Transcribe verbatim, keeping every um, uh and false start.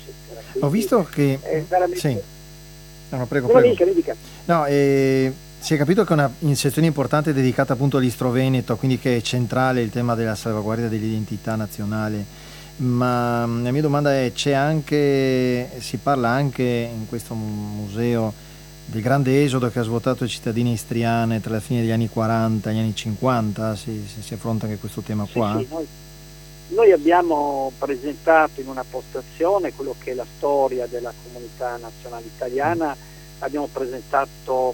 eccetera. Ho Quindi visto che è veramente... sì. No, no, prego, No, prego. dica, dica. No, eh, si è capito che è una in sezione importante dedicata appunto all'Istro Veneto, quindi che è centrale il tema della salvaguardia dell'identità nazionale. Ma mm, la mia domanda è, c'è anche, si parla anche in questo museo del grande esodo che ha svuotato le cittadine istriane tra la fine degli anni quaranta e gli anni cinquanta? Si, si, si affronta anche questo tema Sì, qua? sì, noi, noi abbiamo presentato in una postazione quello che è la storia della comunità nazionale italiana, abbiamo presentato